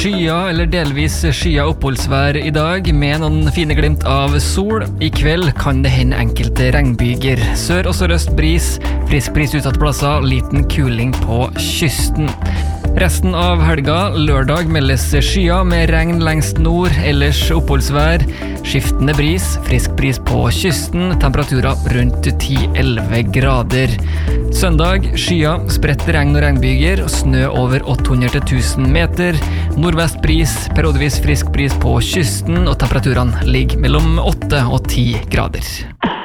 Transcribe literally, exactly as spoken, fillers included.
skya eller delvis skya oppholdsvær I dag, med noen fine glimt av sol. I kveld kan det hende enkelte regnbyger. Sør- og sørøst bris, frisk bris utsatte plasser, liten kuling på kysten. Resten av helga, lørdag, meldes skya med regn lengst nord, ellers oppholdsvær, skiftende bris, frisk bris på kysten, temperaturer rundt ti til elleve grader. Søndag, skya, spredt regn og regnbyger, og snø over åtte hundre til tusen meter. Nordvest bris, periodevis frisk bris på kysten, og temperaturene ligger mellom åtte og ti grader.